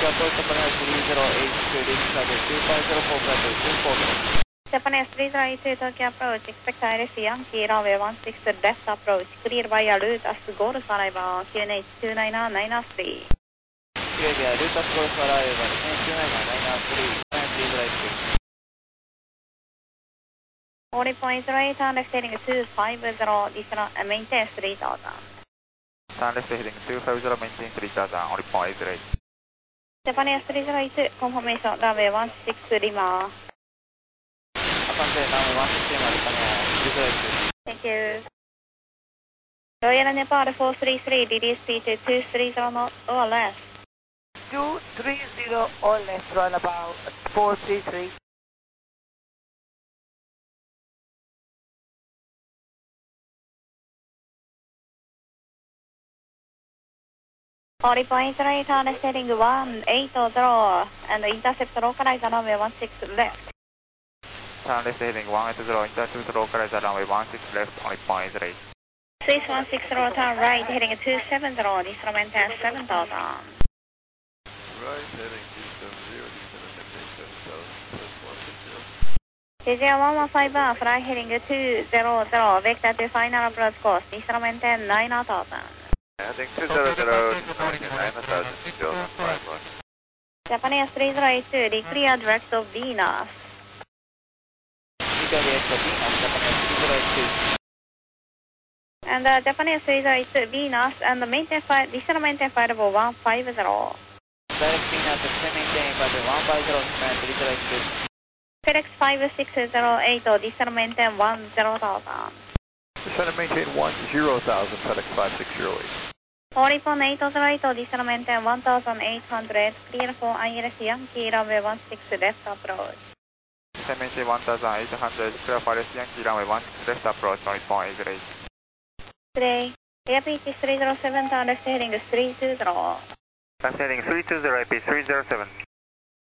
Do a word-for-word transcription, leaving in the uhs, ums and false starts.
approach Japan three zero eight two, descending two five zero four flight two four. Japan three zero eight two, Tokyo approach, expect Iris Yankee, runway one six left approach, clear via route as Golf arrival, Q N H two nine nine three. Clear via route as Golf arrival, two nine nine three, three zero eight two. forty point zero eight, turn left heading two five zero, descend and maintain three thousand. Turn left heading two five zero, maintain three thousand, only point zero eight. Japan three zero eight two, confirmation, runway one six Lima. Thank you. Royal Nepal four three three, release speed to two three zero knots or less. two three zero or less, run about four three three. forty point zero eight, turn left heading one eight zero, and intercept localize runway one six left. Turn left heading one eight zero, intercept localize runway one six left, only point zero eight. six one six zero, turn right heading two seven zero, descend maintain seven thousand. Right heading two seven zero, descend maintain seven thousand, plus one six zero. J J one one five one, fly heading two zero zero, vector to final approach course, descend maintain nine thousand. Heading two zero zero, descend maintain nine thousand, still on five one. Japan three zero eight two, declare direct of Venus. And uh, Japan three zero eight two, Venus, and the maintain flight, descend maintain flight level one five zero. Direct Venus, descend maintain flight level one five zero, descend three zero eight two. FedEx five six zero eight, descend maintain one zero thousand. Descend and maintain one zero thousand, FedEx five six zero eight. Polyphone eight zero eight, descend maintain one thousand eight hundred, clear for I L S Yankee, runway one six left approach. Descend maintain one thousand eight hundred, clear for I L S Yankee, runway one six left approach, only point zero eight. Today, Air P T three zero seven, turn left heading three two zero. Left heading three two zero, A P three zero seven.